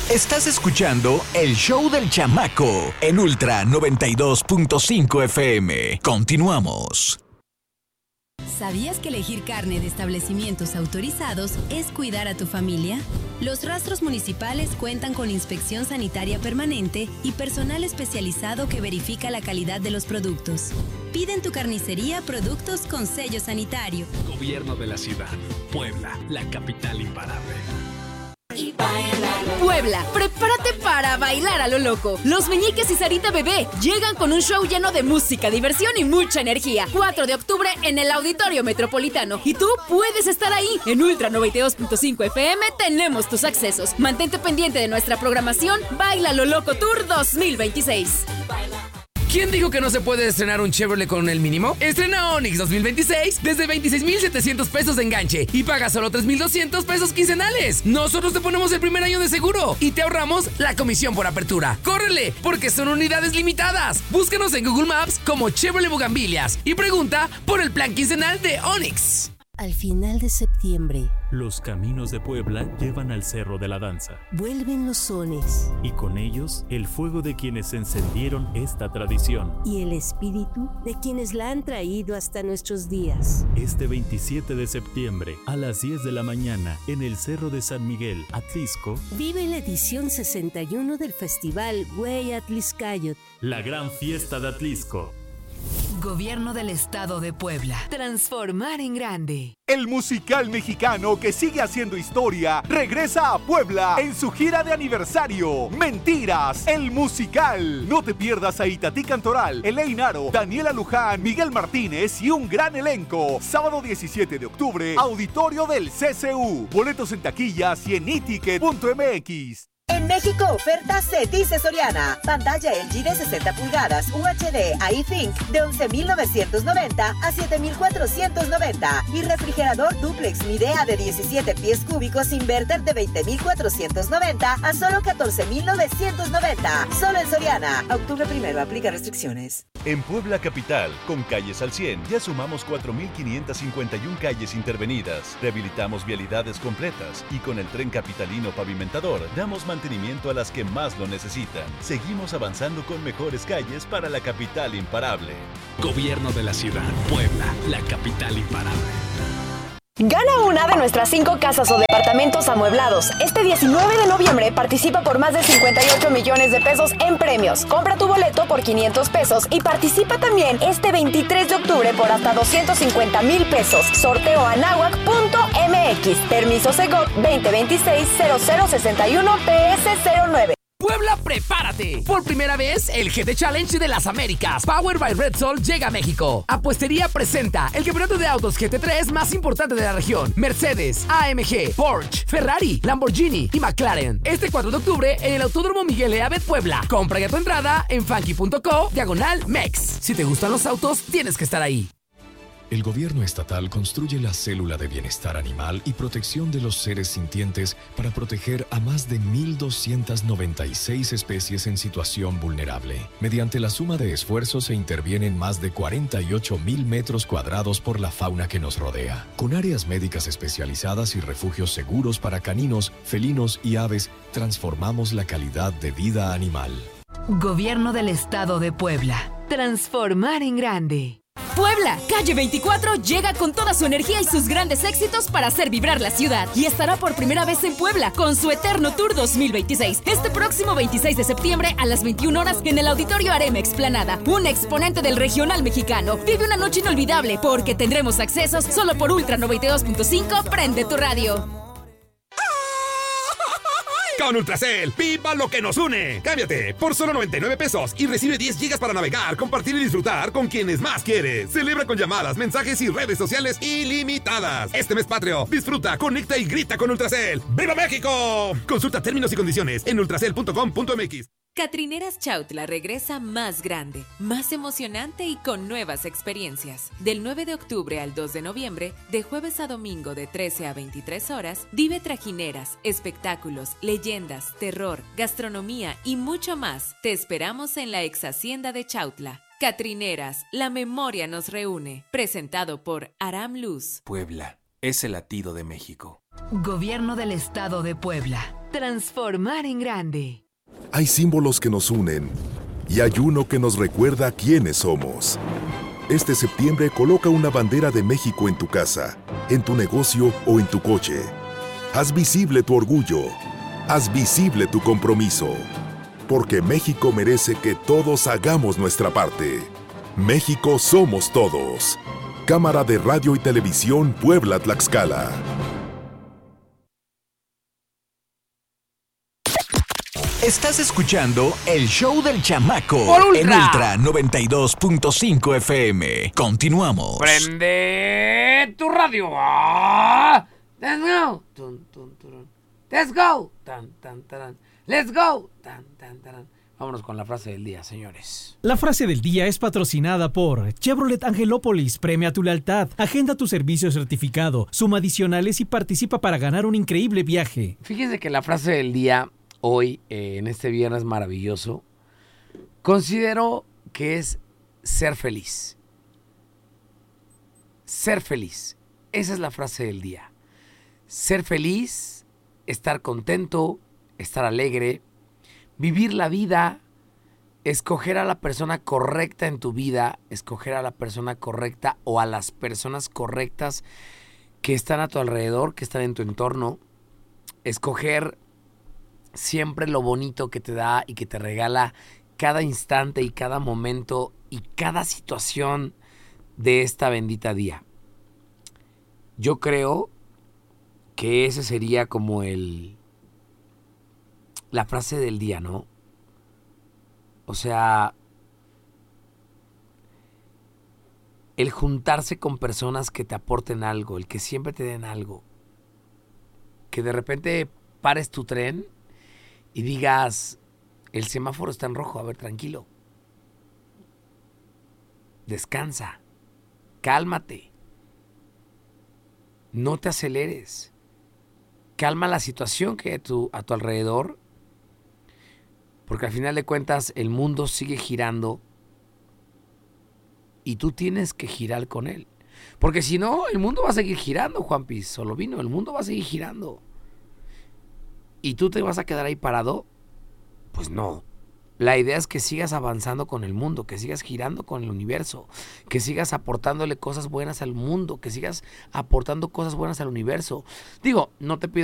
Estás escuchando el show del chamaco en Ultra 92.5 FM. Continuamos. ¿Sabías que elegir carne de establecimientos autorizados es cuidar a tu familia? Los rastros municipales cuentan con inspección sanitaria permanente y personal especializado que verifica la calidad de los productos. Pide en tu carnicería productos con sello sanitario. Gobierno de la ciudad. Puebla, la capital imparable. Puebla, prepárate para bailar a lo loco. Los Meñiques y Sarita Bebé llegan con un show lleno de música, diversión y mucha energía. 4 de octubre en el Auditorio Metropolitano. Y tú puedes estar ahí. En Ultra 92.5 FM tenemos tus accesos. Mantente pendiente de nuestra programación Baila lo Loco Tour 2026. ¿Quién dijo que no se puede estrenar un Chevrolet con el mínimo? Estrena Onix 2026 desde 26,700 pesos de enganche y paga solo 3,200 pesos quincenales. Nosotros te ponemos el primer año de seguro y te ahorramos la comisión por apertura. ¡Córrele! Porque son unidades limitadas. Búscanos en Google Maps como Chevrolet Bugambilias y pregunta por el plan quincenal de Onix. Al final de septiembre, los caminos de Puebla llevan al Cerro de la Danza. Vuelven los sones. Y con ellos, el fuego de quienes encendieron esta tradición. Y el espíritu de quienes la han traído hasta nuestros días. Este 27 de septiembre, a las 10 de la mañana, en el Cerro de San Miguel, Atlisco, vive la edición 61 del Festival Güey Atliscayot. La gran fiesta de Atlisco. Gobierno del Estado de Puebla. Transformar en grande. El musical mexicano que sigue haciendo historia regresa a Puebla en su gira de aniversario. Mentiras, el musical. No te pierdas a Itatí Cantoral, Elaine Aro, Daniela Luján, Miguel Martínez y un gran elenco. Sábado 17 de octubre, Auditorio del CCU. Boletos en taquillas y en iticket.mx. En México, oferta se dice Soriana. Pantalla LG de 60 pulgadas UHD iThink de 11,990 a 7,490 y refrigerador duplex Midea de 17 pies cúbicos inverter de 20,490 a solo 14,990. Solo en Soriana. Octubre 1, aplica restricciones. En Puebla Capital, con calles al 100, ya sumamos 4,551 calles intervenidas. Rehabilitamos vialidades completas y con el tren capitalino pavimentador damos mantenimiento a las que más lo necesitan. Seguimos avanzando con mejores calles para la capital imparable. Gobierno de la ciudad. Puebla, la capital imparable. Gana una de nuestras 5 casas o departamentos amueblados. Este 19 de noviembre participa por más de 58 millones de pesos en premios. Compra tu boleto por 500 pesos y participa también este 23 de octubre por hasta 250,000 pesos. Sorteo anahuac.mx. Permiso Segov 2026-0061 PS09. Puebla, prepárate. Por primera vez, el GT Challenge de las Américas, Powered by Red Sol, llega a México. Apuestería presenta el campeonato de autos GT3 más importante de la región. Mercedes, AMG, Porsche, Ferrari, Lamborghini y McLaren. Este 4 de octubre en el Autódromo Miguel E. Abed, Puebla. Compra ya tu entrada en funky.co/MEX. Si te gustan los autos, tienes que estar ahí. El gobierno estatal construye la célula de bienestar animal y protección de los seres sintientes para proteger a más de 1,296 especies en situación vulnerable. Mediante la suma de esfuerzos se intervienen más de 48,000 metros cuadrados por la fauna que nos rodea. Con áreas médicas especializadas y refugios seguros para caninos, felinos y aves, transformamos la calidad de vida animal. Gobierno del Estado de Puebla. Transformar en grande. Puebla, calle 24 llega con toda su energía y sus grandes éxitos para hacer vibrar la ciudad y estará por primera vez en Puebla con su Eterno Tour 2026. Este próximo 26 de septiembre a las 21 horas en el Auditorio Arema Explanada. Un exponente del regional mexicano. Vive una noche inolvidable porque tendremos accesos solo por Ultra 92.5. Prende tu radio. Con Ultracel, ¡viva lo que nos une! Cámbiate por solo 99 pesos y recibe 10 gigas para navegar, compartir y disfrutar con quienes más quieres. Celebra con llamadas, mensajes y redes sociales ilimitadas. Este mes patrio, disfruta, conecta y grita con Ultracel. ¡Viva México! Consulta términos y condiciones en ultracel.com.mx. Catrineras Chautla regresa más grande, más emocionante y con nuevas experiencias. Del 9 de octubre al 2 de noviembre, de jueves a domingo de 13 a 23 horas, vive trajineras, espectáculos, leyendas, terror, gastronomía y mucho más. Te esperamos en la ex hacienda de Chautla. Catrineras, la memoria nos reúne. Presentado por Aram Luz. Puebla es el latido de México. Gobierno del Estado de Puebla. Transformar en grande. Hay símbolos que nos unen y hay uno que nos recuerda quiénes somos. Este septiembre coloca una bandera de México en tu casa, en tu negocio o en tu coche. Haz visible tu orgullo. Haz visible tu compromiso. Porque México merece que todos hagamos nuestra parte. México somos todos. Cámara de Radio y Televisión Puebla-Tlaxcala. Estás escuchando el show del chamaco Por en Ultra 92.5 FM. Continuamos. Prende tu radio. Let's go. Let's go. Let's go. Vámonos con la frase del día, señores. La frase del día es patrocinada por Chevrolet Angelópolis. Premia tu lealtad. Agenda tu servicio certificado. Suma adicionales y participa para ganar un increíble viaje. Fíjense que la frase del día hoy, en este viernes maravilloso, considero que es ser feliz. Ser feliz. Esa es la frase del día. Ser feliz, estar contento, estar alegre, vivir la vida, escoger a la persona correcta en tu vida, escoger a la persona correcta o a las personas correctas que están a tu alrededor, que están en tu entorno, escoger siempre lo bonito que te da y que te regala cada instante y cada momento y cada situación de esta bendita día. Yo creo que ese sería como la frase del día, ¿no? O sea, el juntarse con personas que te aporten algo, el que siempre te den algo, que de repente pares tu tren y digas, el semáforo está en rojo, a ver, tranquilo. Descansa. Cálmate. No te aceleres. Calma la situación que hay a tu alrededor. Porque al final de cuentas el mundo sigue girando y tú tienes que girar con él. Porque si no, el mundo va a seguir girando, Juanpi. Solo vino, el mundo va a seguir girando. ¿Y tú te vas a quedar ahí parado? Pues no. La idea es que sigas avanzando con el mundo, que sigas girando con el universo, que sigas aportándole cosas buenas al mundo, que sigas aportando cosas buenas al universo. Digo, no te pido